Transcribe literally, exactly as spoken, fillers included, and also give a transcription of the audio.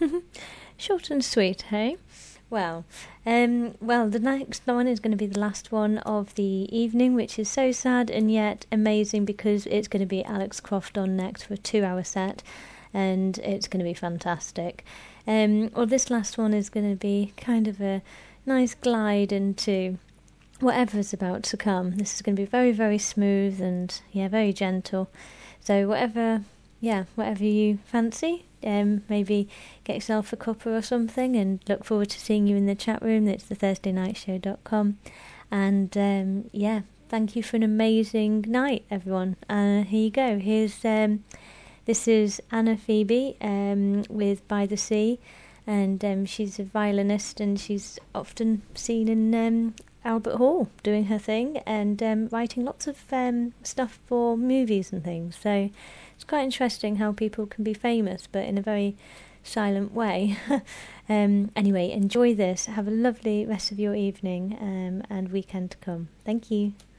Short and sweet, hey? Well, um, well, the next one is going to be the last one of the evening, which is so sad and yet amazing because it's going to be Alex Croft on next for a two-hour set, and it's going to be fantastic. Um, well, this last one is going to be kind of a nice glide into whatever's about to come. This is going to be very, very smooth and, yeah, very gentle. So whatever, yeah, whatever you fancy, um, maybe get yourself a cuppa or something, and look forward to seeing you in the chat room. It's the thursday night show dot com. And, um, yeah, thank you for an amazing night, everyone. Uh, here you go. Here's, um, this is Anna Phoebe um, with By the Sea. And um, she's a violinist, and she's often seen in um, Albert Hall doing her thing, and um, writing lots of um, stuff for movies and things. So it's quite interesting how people can be famous, but in a very silent way. um, anyway, enjoy this. Have a lovely rest of your evening um, and weekend to come. Thank you.